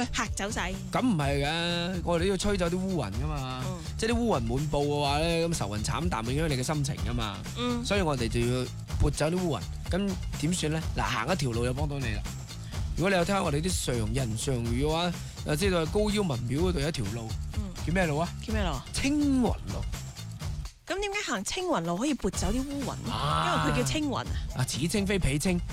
咧？ 嚇走晒。 咁唔係嘅，我哋都要吹走啲烏雲噶嘛。即係啲烏雲滿布嘅話咧，咁愁雲慘淡影響你嘅心情噶嘛。所以我哋就要撥走啲烏雲。咁點算咧？嗱，行一條路就幫到你啦。如果你有聽我哋啲常人常語嘅話，就知道係高腰文廟嗰度有一條路，叫咩路啊？ 叫咩路？ 青雲路。 咁點解行青雲路可以撥走啲烏雲咧？因為佢叫青雲啊。 此青非彼青。